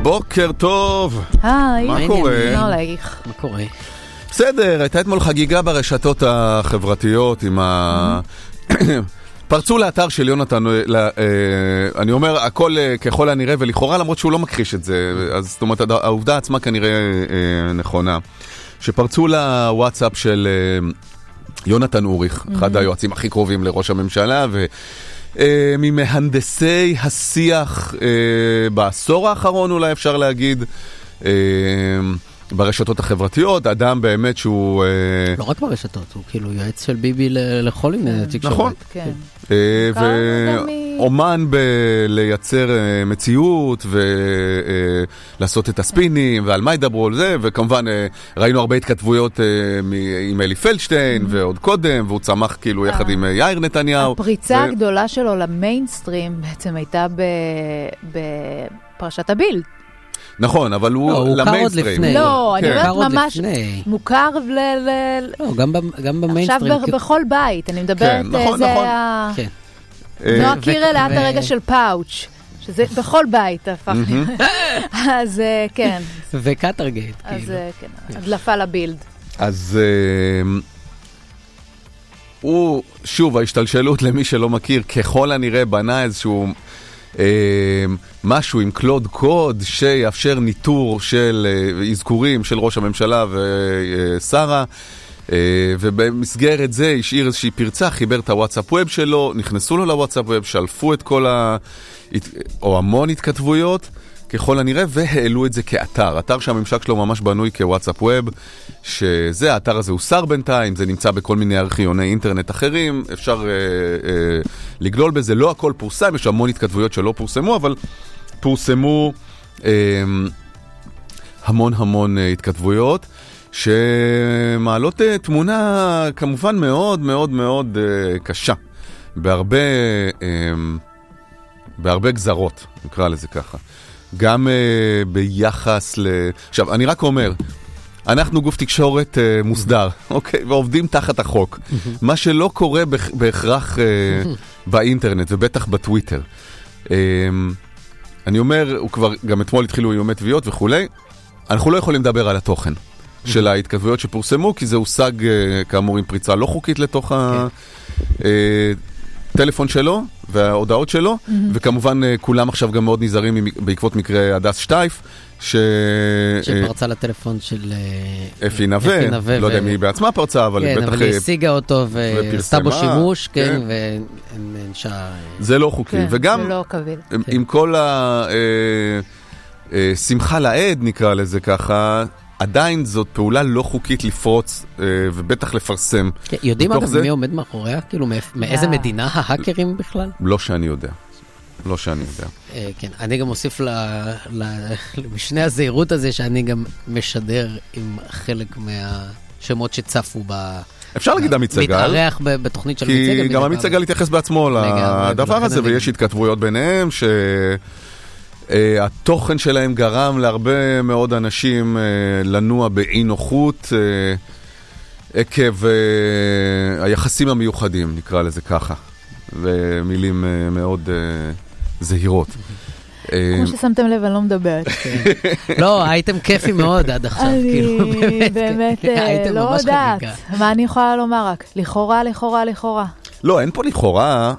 בוקר טוב. היי. מה קורה? מה קורה? בסדר, הייתה אתמול חגיגה ברשתות החברתיות עם פרצו לאתר של יונתן, אני אומר הכל ככל הנראה ולכאורה, למרות שהוא לא מכחיש את זה, אז זאת אומרת העובדה עצמה כנראה נכונה, שפרצו לוואטסאפ של יונתן אוריך, אחד היועצים הכי קרובים לראש הממשלה, ממהנדסי השיח בעשור האחרון אולי אפשר להגיד, ברשתות החברתיות, אדם באמת שהוא... לא רק ברשתות, הוא כאילו יועץ של ביבי לכל ענייני תקשורת. נכון. ואומן בלייצר מציאות ולעשות את הספינים ועל מה ידברו על זה, וכמובן ראינו הרבה התכתבויות עם אלי פלדשטיין ועוד קודם, והוא צמח כאילו יחד עם יאיר נתניהו. הפריצה הגדולה שלו למיינסטרים בעצם הייתה בפרשת הבילד. נכון, אבל הוא למיינסטרים. לא, אני אומרת ממש מוכר גם במיינסטרים. עכשיו בכל בית, אני מדברת, זה ה... נועה קירל היה את הרגע של פאוץ', שזה בכל בית הפך. אז כן. וקטרגייט. אז כן, הדלפה לבילד. אז הוא, שוב, ההשתלשלות למי שלא מכיר, ככל הנראה בנה איזשהו... משהו עם קלוד קוד שיאפשר ניטור של אזכורים של ראש הממשלה ושרה, ובמסגרת זה השאיר איזושהי פרצה, חיבר את הוואטסאפ ווב שלו, נכנסו לו לוואטסאפ ווב, שלפו את כל או המון התכתבויות ככל הנראה, והעלו את זה כאתר, אתר שהממשק שלו ממש בנוי כוואטסאפ ווב, שזה, האתר הזה הוסר בינתיים, זה נמצא בכל מיני ארכיוני אינטרנט אחרים, אפשר לגלול בזה, לא הכל פורסם, יש המון התכתבויות שלא פורסמו, אבל פורסמו המון התכתבויות, שמעלות תמונה כמובן מאוד מאוד מאוד קשה, בהרבה גזרות, נקרא לזה ככה. גם ביחס עכשיו, אני רק אומר, אנחנו גוף תקשורת מוסדר, אוקיי? ועובדים תחת החוק. מה שלא קורה בהכרח באינטרנט, ובטח בטוויטר. אני אומר, גם אתמול התחילו איומי תביעות וכולי, אנחנו לא יכולים לדבר על התוכן של ההתכתבויות שפורסמו, כי זה הושג כאמור עם פריצה לא חוקית לתוך הטלפון שלו וההודעות שלו, וכמובן כולם עכשיו גם מאוד נזהרים בעקבות מקרה הדס שטייף, שפרצה לטלפון של אפי נווה, לא יודע מי בעצמה פרצה, אבל כן, בטח... אבל היא השיגה אותו ועשתה בו שימוש, כן, זה לא חוקי, וגם עם כל השמחה לעד, נקרא לזה ככה, עדיין זאת פעולה לא חוקית לפרוץ ובטח לפרסם. יודעים אגב מי עומד מאחוריה? כאילו מאיזה מדינה ההאקרים בכלל? לא שאני יודע. לא שאני יודע. כן, אני גם מוסיף למשנה הזהירות הזה שאני גם משדר עם חלק מהשמות שצפו אפשר להגיד עמית סגל. מתארח בתוכנית של עמית סגל. כי גם עמית סגל התייחס בעצמו לדבר הזה, ויש התכתבויות ביניהם שהתוכן שלהם גרם להרבה מאוד אנשים לנוע באי נוחות עקב היחסים המיוחדים, נקרא לזה ככה. ומילים מאוד זהירות. כמו ששמתם לב, אני לא מדברת. לא, הייתם כיפי מאוד עד עכשיו. אני באמת לא יודעת. מה אני יכולה לומר רק? לכאורה. לא, אין פה לכאורה,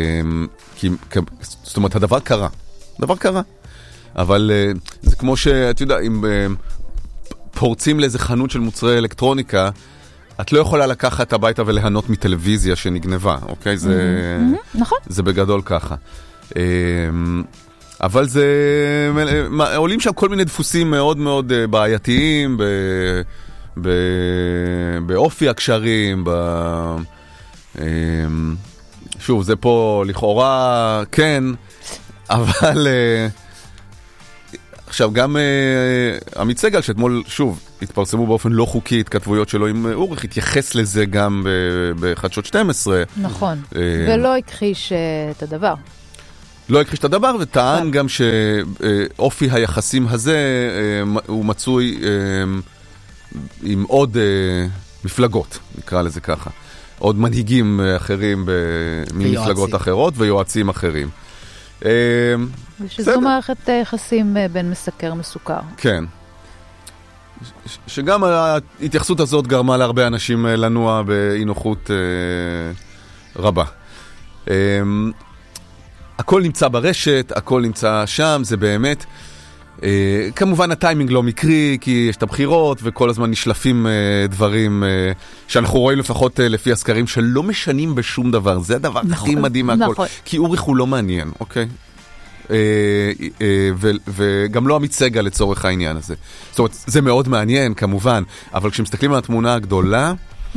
זאת אומרת, הדבר קרה. דבר קרה. אבל זה כמו שאתה יודע, אם פורצים לאיזה חנות של מוצרי אלקטרוניקה, את לא יכולה לקחת הביתה וליהנות מטלוויזיה שנגנבה, אוקיי? זה בגדול ככה. אבל זה... עולים שם כל מיני דפוסים מאוד מאוד בעייתיים, באופי הקשרים, שוב, זה פה לכאורה כן, אבל... עכשיו, גם עמית סגל, שאתמול, שוב, התפרסמו באופן לא חוקי התכתבויות שלו עם אוריך, התייחס לזה גם בחדשות 12. נכון, ולא הכחיש את הדבר. לא הכחיש את הדבר, וטען גם שאופי היחסים הזה הוא מצוי עם עוד מפלגות, נקרא לזה ככה. עוד מנהיגים אחרים ממפלגות אחרות ויועצים אחרים. ושזו מערכת יחסים בין מסקר מסוכר. כן. שגם ההתייחסות הזאת גרמה להרבה אנשים לנוע באי-נוחות רבה. הכל נמצא ברשת, הכל נמצא שם, זה באמת... כמובן הטיימינג לא מקרי, כי יש את הבחירות וכל הזמן נשלפים דברים שאנחנו רואים לפחות לפי הסקרים שלא משנים בשום דבר. זה הדבר הכי מדהים מהכל. כי אוריך הוא לא מעניין, אוקיי? וגם לא עמית סגל לצורך העניין הזה. זאת אומרת, זה מאוד מעניין כמובן, אבל כשמסתכלים על התמונה הגדולה,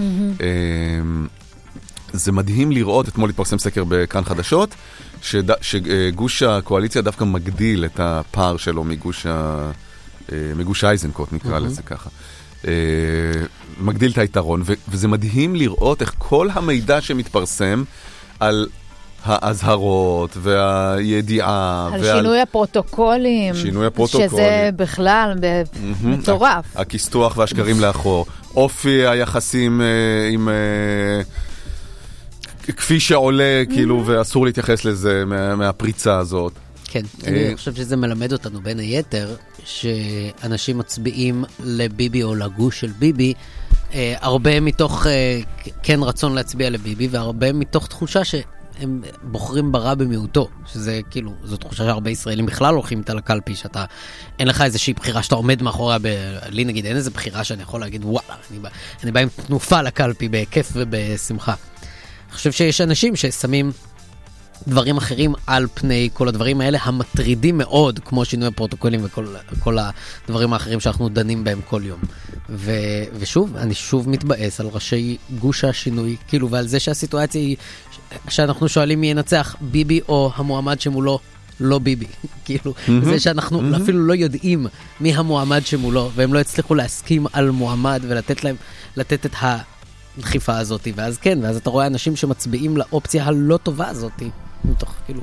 זה מדהים לראות, אתמול התפרסם סקר בכאן חדשות, שגוש הקואליציה דווקא מגדיל את הפער שלו מגוש אייזנקוט, נקרא לזה ככה. מגדיל את היתרון, וזה מדהים לראות איך כל המידע שמתפרסם על ההזהרות והידיעה. על שינוי הפרוטוקולים. שינוי הפרוטוקולים. שזה בכלל מטורף. הכיסטוח והשקרים לאחור. אופי היחסים עם... כפי שעולה, כאילו, ואסור להתייחס לזה מהפריצה הזאת. כן, אני חושב שזה מלמד אותנו בין היתר, שאנשים מצביעים לביבי או לגוש של ביבי, הרבה מתוך כן רצון להצביע לביבי, והרבה מתוך תחושה שהם בוחרים ברע במיעוטו, שזה כאילו, זו תחושה שהרבה ישראלים בכלל הולכים איתה לקלפי, שאתה, אין לך איזושהי בחירה שאתה עומד מאחוריה, לי נגיד, אין איזו בחירה שאני יכול להגיד, וואלה, אני בא עם תנופה לקלפי, בכיף ובשמחה. אני חושב שיש אנשים ששמים דברים אחרים על פני כל הדברים האלה, המטרידים מאוד, כמו שינוי הפרוטוקולים וכל הדברים האחרים שאנחנו דנים בהם כל יום. ושוב, אני שוב מתבאס על ראשי גוש השינוי, כאילו, ועל זה שהסיטואציה היא, שאנחנו שואלים מי ינצח, ביבי או המועמד שמולו, לא ביבי. כאילו, זה שאנחנו אפילו לא יודעים מי המועמד שמולו, והם לא הצליחו להסכים על מועמד ולתת להם, לתת את הדחיפה הזאת, ואז כן, ואז אתה רואה אנשים שמצביעים לאופציה הלא טובה הזאת, מתוך כאילו...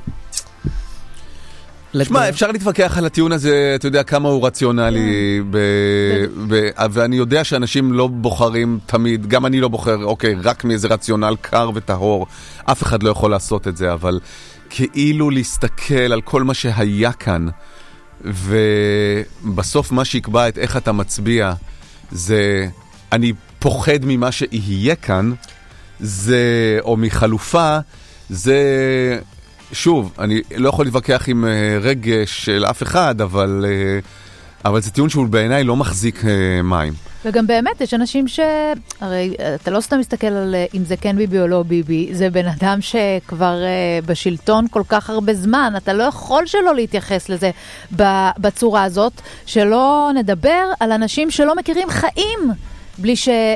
שמע, אפשר להתווכח על הטיעון הזה, אתה יודע כמה הוא רציונלי, ואני יודע שאנשים לא בוחרים תמיד, גם אני לא בוחר, אוקיי, רק מאיזה רציונל קר וטהור, אף אחד לא יכול לעשות את זה, אבל כאילו להסתכל על כל מה שהיה כאן, ובסוף מה שיקבע את איך אתה מצביע, זה אני פוחד ממה שיהיה כאן, זה, או מחלופה, זה... שוב, אני לא יכול להתווכח עם רגש של אף אחד, אבל זה טיעון שהוא בעיניי לא מחזיק מים. וגם באמת, יש אנשים הרי אתה לא סתם מסתכל על אם זה כן ביבי או לא ביבי, זה בן אדם שכבר בשלטון כל כך הרבה זמן, אתה לא יכול שלא להתייחס לזה בצורה הזאת, שלא נדבר על אנשים שלא מכירים חיים, בלי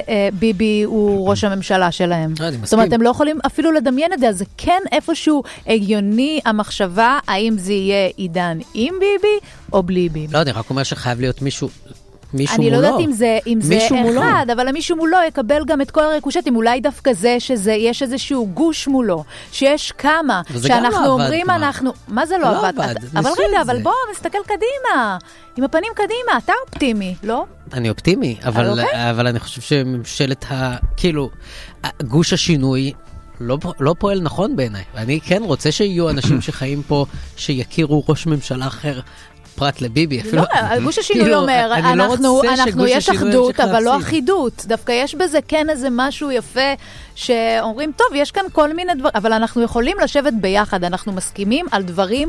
שביבי הוא ראש הממשלה שלהם. זאת אומרת, הם לא יכולים אפילו לדמיין את זה, אז זה כן איפשהו הגיוני המחשבה, האם זה יהיה עידן עם ביבי או בלי ביבי. לא, אני רק אומר שחייב להיות מישהו מולו. אני לא יודעת אם זה אחד, אבל המישהו מולו יקבל גם את כל הריקושטים, אולי דווקא זה שיש איזשהו גוש מולו, שיש כמה, שאנחנו אומרים אנחנו... מה זה לא עבד? אבל רגע, אבל בוא, נסתכל קדימה. עם הפנים קדימה, אתה אופטימי, לא? אני אופטימי, אבל אני חושב שממשלת כאילו, גוש השינוי לא פועל נכון בעיניי. ואני כן רוצה שיהיו אנשים שחיים פה, שיכירו ראש ממשלה אחר, פרט לביבי. לא, גוש השינוי אומר, אנחנו יש אחדות, אבל לא אחידות. דווקא יש בזה כן איזה משהו יפה, שאומרים, טוב, יש כאן כל מיני דברים, אבל אנחנו יכולים לשבת ביחד, אנחנו מסכימים על דברים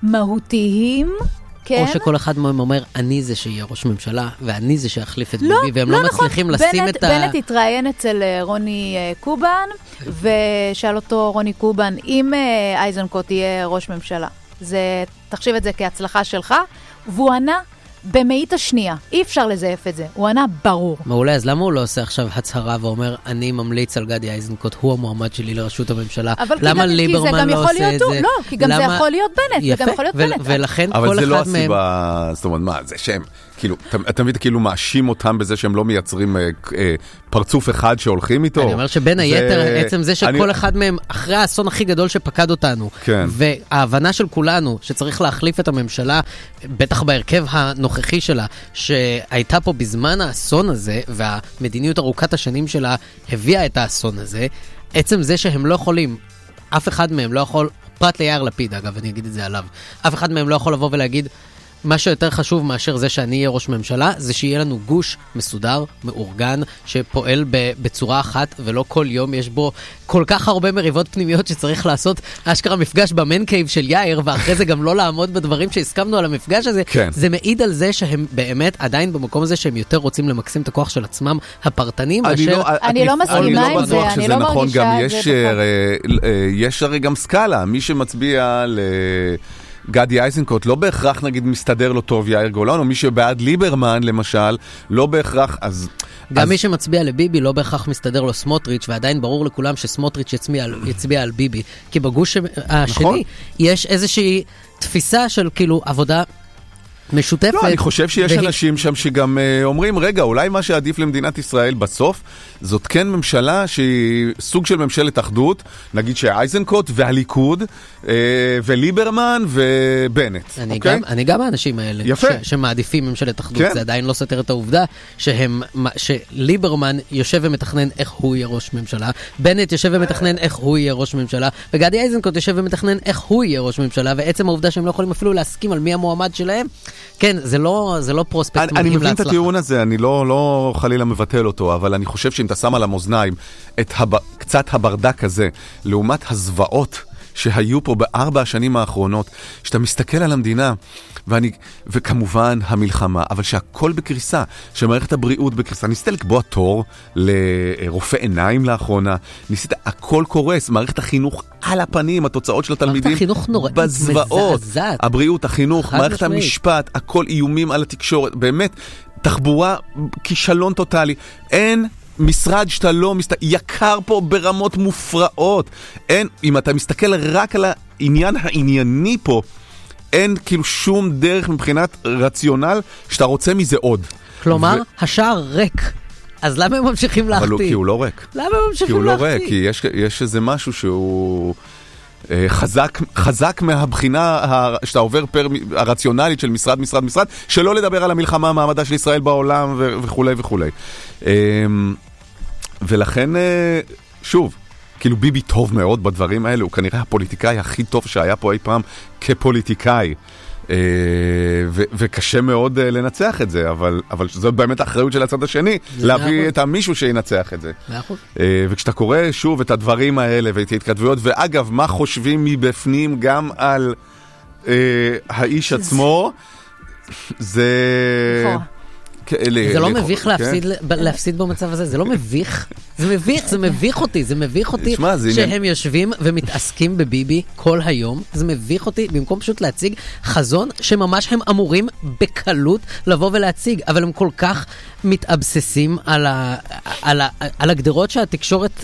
מהותיים, או שכל אחד מהם אומר, אני זה שיהיה ראש ממשלה, ואני זה שיחליף את ביבי, והם לא מצליחים לשים את בנט התראיין אצל רוני קובן, ושאל אותו רוני קובן, אם אייזנקוט יהיה ראש ממשלה, תחשיב את זה כהצלחה שלך, והוא ענה במאית השנייה, אי אפשר לזייף את זה, הוא ענה ברור. מעולה, אז למה הוא לא עושה עכשיו הצהרה ואומר, אני ממליץ על גדי אייזנקוט, הוא המועמד שלי לראשות הממשלה? למה ליברמן לא עושה את זה? לא, כי גם זה יכול להיות בנט, זה גם יכול להיות בנט. ולכן כל אחד מהם... אבל זה לא הסיבה, זאת אומרת, מה, זה שהם, כאילו, אתה מבין, כאילו מאשים אותם בזה שהם לא מייצרים פרצוף אחד שהולכים איתו. אני אומר שבין היתר, עצם זה שכל אחד מהם, אחרי האסון הכי גדול שפקד אותנו, וההבנה של כולנו שצריך להחליף את הממשלה, בטח בהרכב הנוכחי שלה, שהייתה פה בזמן האסון הזה, והמדיניות ארוכת השנים שלה הביאה את האסון הזה, עצם זה שהם לא יכולים, אף אחד מהם לא יכול פרט ליאיר לפיד, אגב, אני אגיד את זה עליו. אף אחד מהם לא יכול לבוא ולהגיד, מה שיותר חשוב מאשר זה שאני אהיה ראש ממשלה, זה שיהיה לנו גוש מסודר, מאורגן, שפועל בצורה אחת, ולא כל יום יש בו כל כך הרבה מריבות פנימיות שצריך לעשות אשכרה מפגש במן קייב של יאיר, ואחרי זה גם לא לעמוד בדברים שהסכמנו על המפגש הזה. כן. זה מעיד על זה שהם באמת עדיין במקום הזה שהם יותר רוצים למקסים את הכוח של עצמם הפרטני, מאשר... אני לא מסכימה עם זה, אני לא מרגישה את זה. יש הרי גם סקאלה, מי שמצביע גדי איזנקוט לא בהכרח נגיד מסתדר לו טוב יאיר גולן, או מי שבעד ליברמן למשל, לא בהכרח, אז... גם מי שמצביע לביבי לא בהכרח מסתדר לו סמוטריץ', ועדיין ברור לכולם שסמוטריץ' יצביע על ביבי, כי בגוש השני יש איזושהי תפיסה של כאילו עבודה משותפת. לא, אני חושב שיש אנשים שם שגם אומרים, רגע, אולי מה שעדיף למדינת ישראל בסוף, זאת כן ממשלה שהיא סוג של ממשלת אחדות, נגיד שאייזנקוט והליכוד וליברמן ובנט. אני גם האנשים האלה שמעדיפים ממשלת אחדות, זה עדיין לא סותר את העובדה שליברמן יושב ומתכנן איך הוא יהיה ראש ממשלה, בנט יושב ומתכנן איך הוא יהיה ראש ממשלה, וגדי איזנקוט יושב ומתכנן איך הוא יהיה ראש ממשלה, ועצם העובדה שהם לא יכולים אפילו להסכים על מי המועמד שלהם, כן, זה לא פרוספקט מדהים להצלחה. אני מבין את הטיעון הזה, אני לא חלילה מבטל אותו, אבל אני חושב שאם אתה שם על המאזניים את קצת הברדק הזה, לעומת הזוועות שהיו פה ב4 השנים האחרונות, שאתה מסתכל על המדינה, וכמובן המלחמה, אבל שהכל בקריסה, שמערכת הבריאות בקריסה, ניסית לקבוע תור לרופא עיניים לאחרונה, ניסית, הכל קורס, מערכת החינוך על הפנים, התוצאות של התלמידים בזוועות, הבריאות, החינוך, מערכת המשפט, הכל איומים על התקשורת, באמת, תחבורה, כישלון טוטלי, אין משרד שאתה לא יקר פה ברמות מופרעות, אין, אם אתה מסתכל רק על העניין הענייני פה, אין כאילו שום דרך מבחינת רציונל שאתה רוצה מזה עוד. כלומר, השער ריק. אז למה הם ממשיכים להחטיא? אבל כי הוא לא ריק. למה הם ממשיכים להחטיא? כי הוא לא ריק, כי יש איזה משהו שהוא חזק מהבחינה שאתה עובר הרציונלית של משרד, שלא לדבר על המלחמה, מעמדה של ישראל בעולם וכו' וכו'. ולכן, שוב, כאילו ביבי טוב מאוד בדברים האלה, הוא כנראה הפוליטיקאי הכי טוב שהיה פה אי פעם כפוליטיקאי, וקשה מאוד לנצח את זה, אבל זאת באמת האחריות של הצד השני, להביא את המישהו שינצח את זה. וכשאתה קורא שוב את הדברים האלה ואת ההתכתבויות, ואגב, מה חושבים מבפנים גם על האיש עצמו, זה... זה לא מביך להפסיד במצב הזה, זה לא מביך, זה מביך אותי שהם יושבים ומתעסקים בביבי כל היום, זה מביך אותי במקום פשוט להציג חזון שממש הם אמורים בקלות לבוא ולהציג, אבל הם כל כך מתאבססים על הגדרות שהתקשורת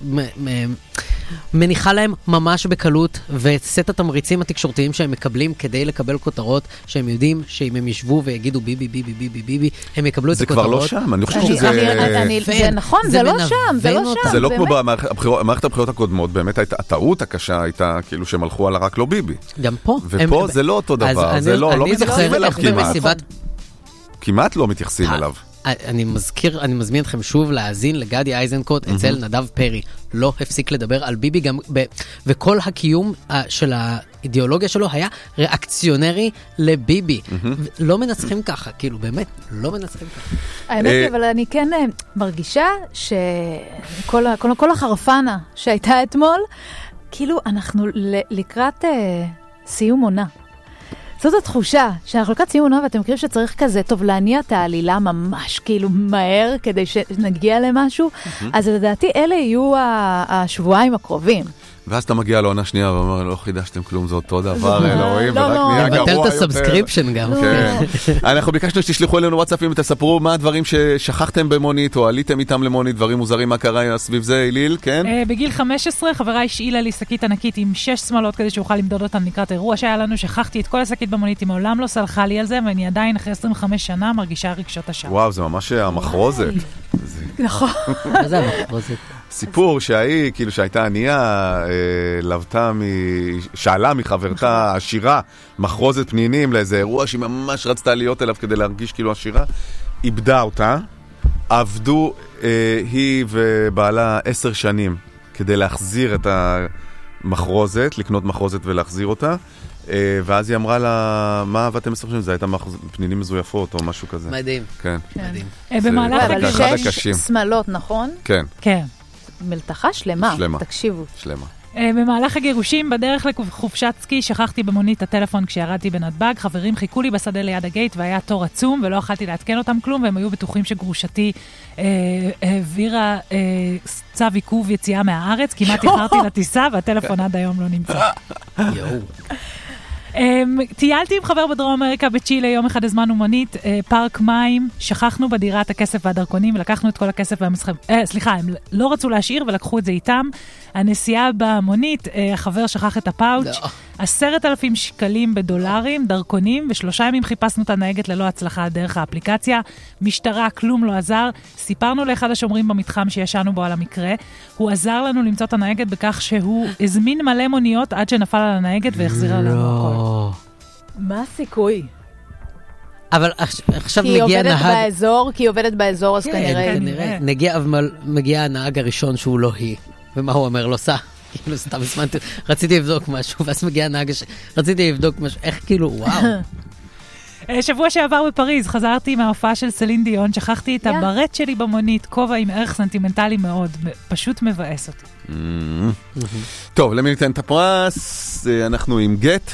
מניחה להם ממש בקלות, וסט התמריצים התקשורתיים שהם מקבלים כדי לקבל כותרות, שהם יודעים שאם הם ישבו ויגידו ביבי, ביבי, ביבי, ביבי, הם יקבלו את הכותרות. זה כבר לא שם, אני חושב שזה... זה נכון, זה לא שם, זה לא שם. זה לא כמו במערכת הבחירות הקודמות, באמת הטעות הקשה הייתה כאילו שהם הלכו על רק לא ביבי. גם פה. ופה זה לא אותו דבר, זה לא מתייחסים אליו כמעט. כמעט לא מתייחסים אליו. אני מזמין אתכם שוב להאזין לגדי איזנקוט אצל נדב פרי. לא הפסיק לדבר על ביבי גם, וכל הקיום של האידיאולוגיה שלו היה ריאקציונרי לביבי. לא מנצחים ככה, כאילו באמת, לא מנצחים ככה. האמת היא, אבל אני כן מרגישה שכל החרפנה שהייתה אתמול, כאילו אנחנו לקראת סיום עונה. זאת התחושה שאנחנו לקראת סיום עונה, ואתם מכירים שצריך כזה, טוב, להניע את העלילה ממש כאילו מהר, כדי שנגיע למשהו, אז לדעתי אלה יהיו השבועיים הקרובים. ואז אתה מגיע לעונה שנייה ואומר, לא חידשתם כלום, זה אותו דבר, אלוהים, ורק נהיה גרוע יותר. מבטל את הסאבסקריפשן גם. אנחנו ביקשנו שתשלחו אלינו וואטסאפים ותספרו מה הדברים ששכחתם במונית, או עליתם איתם למונית, דברים מוזרים, מה קרה סביב זה, איליל, כן? בגיל 15, חברה השאילה לי שקית ענקית עם 6 שמלות, כדי שאוכל למדוד אותם לקראת אירוע שהיה לנו, שכחתי את כל השקית במונית, היא מעולם לא סלחה לי על זה, ואני עדיין אחרי 25 שנה מרגישה רגשות אשם. וואו, זה ממש המחרוזת. נכון. זה המחרוזת. סיפור שהיא, כאילו שהייתה ענייה, שאלה מחברתה עשירה, מחרוזת פנינים לאיזה אירוע שהיא ממש רצתה להיות אליו כדי להרגיש כאילו עשירה, איבדה אותה, עבדו היא ובעלה 10 שנים כדי להחזיר את מחרוזת, לקנות מחרוזת ולהחזיר אותה, ואז היא אמרה לה, מה אהבתם מספרים? זה הייתה פנינים מזויפות או משהו כזה. מדהים. כן. מדהים. במהלך אבל 6 שמלות, נכון? כן. כן. מלתחה שלמה. תקשיבו. שלמה. במהלך הגירושים, בדרך לחופשת סקי, שכחתי במונית הטלפון כשירדתי בנתב"ג, חברים חיכו לי בשדה ליד הגייט והיה תור עצום ולא יכלתי להתקן אותם כלום, והם היו בטוחים שגרושתי העבירה צו עיכוב יציאה מהארץ, כמעט איחרתי לטיסה והטלפון עד היום לא נמצא. טיילתי עם חבר בדרום אמריקה בצ'ילה, יום אחד הזמנו מונית, פארק מים, שכחנו בדירה את הכסף והדרכונים ולקחנו את כל הכסף הם לא רצו להשאיר ולקחו את זה איתם. הנסיעה במונית, החבר שכח את הפאוץ', 10,000 שקלים בדולרים, דרכונים, ו3 ימים חיפשנו את הנהגת ללא הצלחה דרך האפליקציה. משטרה, כלום לא עזר. סיפרנו לאחד השומרים במתחם שישנו בו על המקרה. הוא עזר לנו למצוא את הנהגת בכך שהוא הזמין מלא מוניות עד שנפל על הנהגת והחזירה לנו הכל. מה הסיכוי? אבל עכשיו מגיע נהג... כי היא עובדת באזור, אז כנראה... מגיע הנהג הראשון שהוא לא היא. ומה הוא אומר? לא סע. כאילו סתם הזמנתי, רציתי לבדוק משהו, ואז מגיע הנהג, רציתי לבדוק משהו, איך כאילו, וואו. שבוע שעבר בפריז, חזרתי מההופעה של סלין דיון, שכחתי את הברט שלי במונית, כובע עם ערך סנטימנטלי מאוד, פשוט מבאס אותי. טוב, למי ניתן את הפרס? אנחנו עם גט,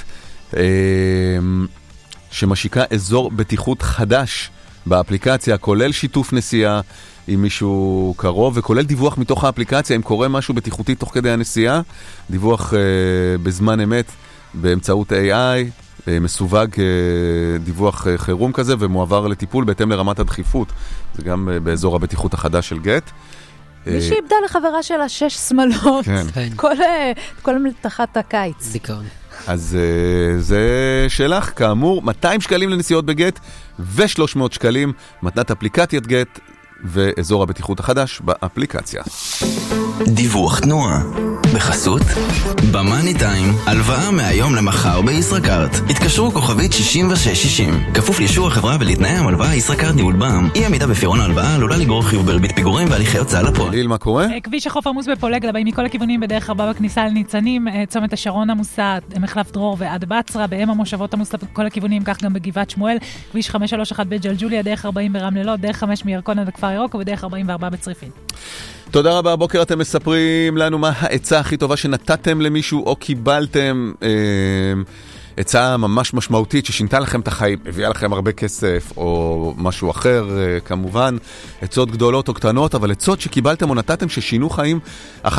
שמשיקה אזור בטיחות חדש באפליקציה, כולל שיתוף נסיעה עם מישהו קרוב, וכולל דיווח מתוך האפליקציה, אם קורה משהו בטיחותי תוך כדי הנסיעה, דיווח בזמן אמת באמצעות AI, מסווג דיווח חירום כזה, ומועבר לטיפול בהתאם לרמת הדחיפות. זה גם באזור הבטיחות החדש של גט. מישהי איבדה לחברה שלה 6 שמלות. כן. כל מלתחת הקיץ. זיכרון. אז זה שלך, כאמור, 200 שקלים לנסיעות בגט, ו300 שקלים מתנת אפליקציית גט, ואזור הבטיחות החדש באפליקציה. דיווח תנועה בחסות במאני טיים, הלוואה מהיום למחר בישראכרט. התקשרו כוכבית 6660, כפוף לאישור החברה ולתנאי המלוואה. ישראכרט ניהול בע"מ. אי עמידה בפירעון ההלוואה עלולה לגרור חיוב בריבית פיגורים והליכי הוצאה לפועל. ליל, מה קורה? כביש החוף עמוס בפולג, לבאים מכל הכיוונים בדרך 4 בכניסה לניצנים, צומת השרון עמוסה, מחלף דרור ועד בצרה, באם המושבות עמוס לכל הכיוונים, כך גם בגבעת שמואל, כביש 531 בג'לג'וליה, דרך 40 ברמלה לוד, דרך 5 מירקון עד הכפר ירוק ובדרך 44 בצריפין. תודה רבה, הבוקר אתם מספרים לנו מה העצה הכי טובה שנתתם למישהו או קיבלתם, עצה ממש משמעותית ששינתה לכם את החיים, הביאה לכם הרבה כסף או משהו אחר, כמובן, עצות גדולות או קטנות, אבל עצות שקיבלתם או נתתם ששינו חיים, 1-900-72-99-99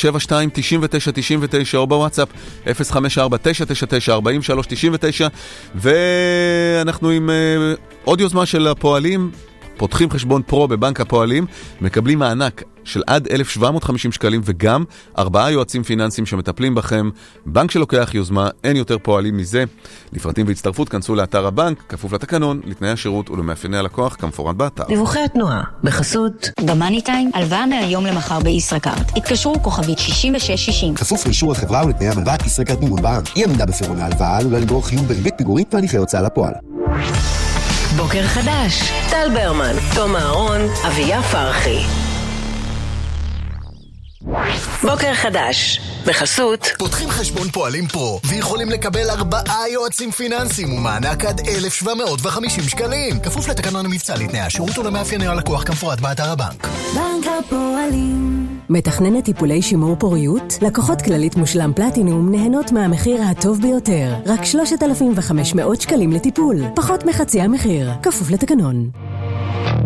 או בוואטסאפ 054-999-4399, ואנחנו עם עוד יוזמה של הפועלים, פותחים חשבון פרו בבנק הפועלים, מקבלים מענק של עד 1,750 שקלים, וגם 4 יועצים פיננסיים שמטפלים בכם. בנק שלוקח יוזמה, אין יותר פועלים מזה. לפרטים והצטרפות, כנסו לאתר הבנק, כפוף לתקנון, לתנאי השירות ולמאפייני הלקוח, כמפורט באתר. דיווחי התנועה, בחסות במאני טיים, הלוואה מהיום למחר בישראכרט. התקשרו כוכבית 6660. כפוף לאישור החברה ולתנאי המלוואה. ישראכרט ניהול בע"מ. אי עמידה בפירעון ההלוואה עלולה לגרור חיוב בריבית פיגורים והליכי הוצאה לפועל. בוקר חדש, טל ברמן, תום אהרון, אביה פרחי. בוקר חדש, בחסות פותחים חשבון פועלים פרו ויכולים לקבל 4 יועצים פיננסיים ומענק עד 1,750 שקלים, כפוף לתקנון המבצע, לתנאי השירות ולמאפייני הלקוח, כמפורט באתר הבנק. בנק הפועלים. מתכננת טיפולי שימור פוריות? לקוחות כללית מושלם פלטינום נהנות מהמחיר הטוב ביותר, רק 3,500 שקלים לטיפול, פחות מחצי המחיר, כפוף לתקנון.